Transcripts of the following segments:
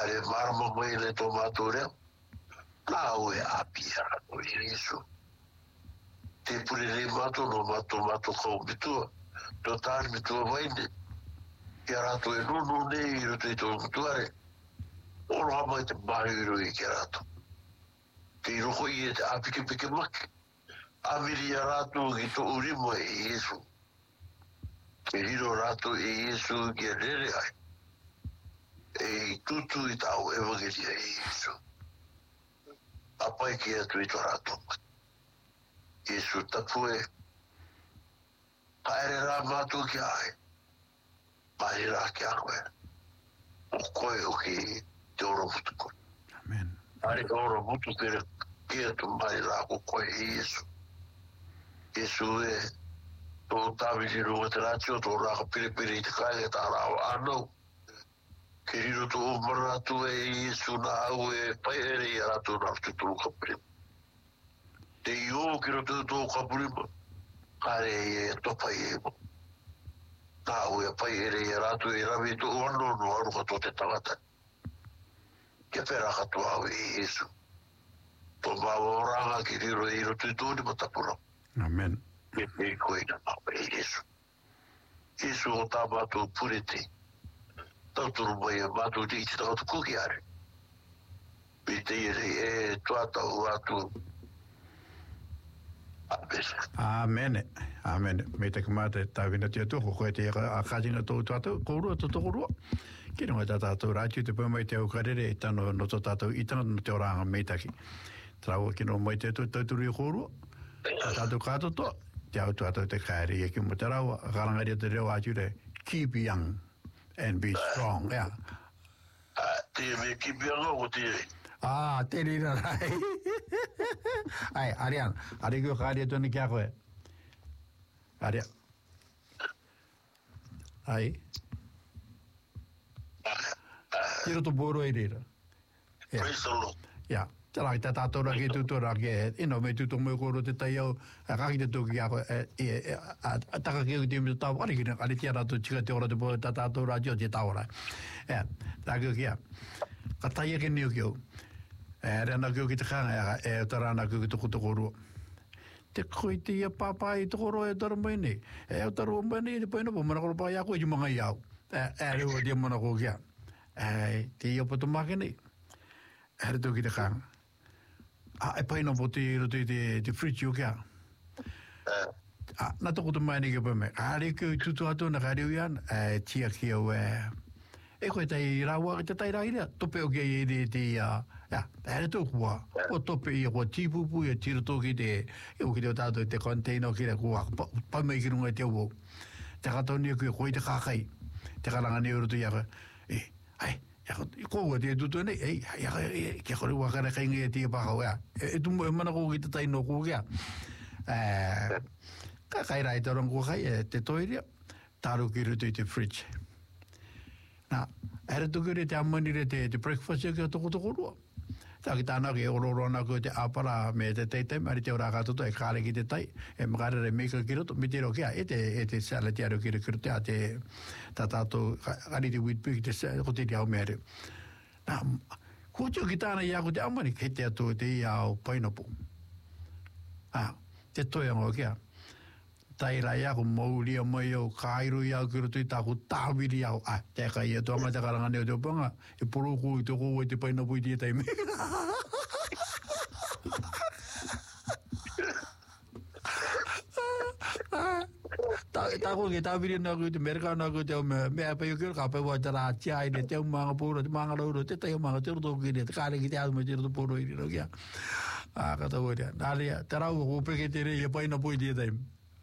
Are marma mai le tomato re. La ue apia o Yesu. Te pure le mato no mato ko bitu. Total bitu vai ne. Kerato e nunu ne i roto i tō tuare. Oro hama i te mahiru i kerato. Te i roko i e te apike pike maki. Amiri a rato i tō urimo e Yesu. Te hiro rato e Yesu ki a rere ai. E tutu i tau evangelia e Yesu. Apai ki atu i tō rato. Yesu tapue. Haere rā mātou ki ai. Mai rā ki a koe. O koe o ki te oro mutu koe. Amen. Ari oro mutu kere ki atu mai rā ko koe e Yesu. Yesu e tō tāwiri runga te rātio, tō rāka piripiri i te kai e tā rāwa anau. Ke riro tō maratu e Yesu nā au e pai ere i a rātou nā tuturu kapurima. Te i o ki roto tō kapurima, kare e topa i e mo. Nā au e pai ere i a rātou e rawi tō ano no aruka tō te tangata. Ke pera katu au e Yesu. Tō mawaranga ki riro e roto tō ni matapura. Amen. Me me koe na mau e Yesu. Yesu o tā mātou purete. Tauturu mai e mātou te iti tātou kuki are. Me te ere e tuatau atu. Amen. Amen. Me te kamata tāwina tia tōko koe te a kātinga tō tātou, kōrua tō tōkorua. Ki runga tā tātou rātiu te pōmai te au karere e tano no tō tātou itanga no te oranga meitaki. Traua ki no mai te tauturu i kōrua. Tātou kātoto, te au tātou te kāre e ki mo te raua, karangaria te reo ātiu re, keep young and be strong, yeah. Te me keep young o te e. Te rira rai. Ai, Arian, ari kio kāre tōni kia koe. Aria. Ai. Tiro to boro e rira. Praise the Lord. Yeah. Tara ki tātou raki tūtora ki ino me tūto mo koro te tai au kaki te tōki ako taka ki au te imi tau ari kina ari tia rātou tika te ora te po tātou rātio te tau ora tā kio kia ka tai ake niu ki au rena ki au ki te kanga e tarana ki au ki toko toko rua te koi te ia pāpā i toko roa e tara mai nei au taro mai nei te paina po mana koro pā iako i mga iau rewa tia mana ko kia te ia pato make nei ere tō ki te kanga e paina po te fridge o kia. Nā toko te mai ni ke pame. Kāre ke tutu ato na kāre uian, tia ki au e koe tai rawa, te tai rairea, tope o kia i te ere tō kua. O tope i kua tipupu, i tiro tō ki te, o ki te o tātou te container ki te kua, pamei ki runga te au. Te katoni o kia koe te kākai, te karanga ni urutu i ako, ko te tutu nei ke kore wakara kainga e tia paka wea tu mo mana ko ki te taino ko kia ka kai rai torong ko kai te toiria taru ki rutu i te fridge na ere tu kire te amani re te breakfast e kia toko rua tā ki tāna ki ororona ko te apara me te teitei mari te ora katoto e kāre ki te tai e makare re meka ki roto mi te ro kia e te salad aro ki roto te a te tātou kari te wheat pig te kote te au mere na kutio ki tāna i ako te amani ke te ato te i au pineapple te toi ango kia tai rai ako maulia mai au kairu i au ki roto i tāku tāwiri au te kai e toanga te karangane o te opanga e poro ku i te kou e te pineapple i te taime Tāko ke tāwiri nā ku te merika nā ku te au mea pai o kira ka pai wai te rā tia i te au manga pōro, te manga rauro, te tai o manga te roto ki te kāre ki te au me te roto pōro i riro kia. Kata wai nā rea, te rau ko peke te rei e pineapple i te taime.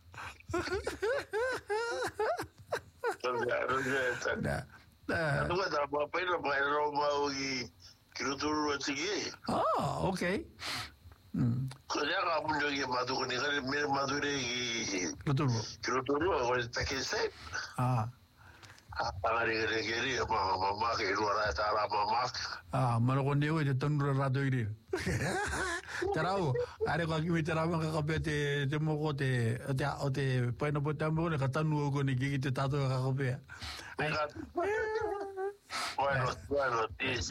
Nunga tā mā paina mai rau mau i kiroturu a tiki. Okay. Ko rea ka mundo i matu koni kare mire matu re i kiroturu a kore take se. Pangari kare kere mama ke rua rai tā rā mama. Mana ko neo i te tanura rato i rea. Te rau, are ko kimi te rama ka kapea te moko o te pineapple tambo ne ka tanu o koni ki te tātou ka kapea. Bueno, this